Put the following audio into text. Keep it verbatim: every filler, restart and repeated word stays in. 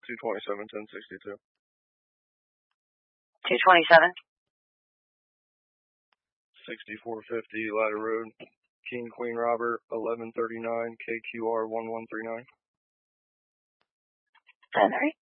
two twenty-seven, ten sixty-two. two twenty-seven. sixty-four fifty Ladder Road, King Queen Robert, eleven thirty-nine, K Q R one one three nine. ten three.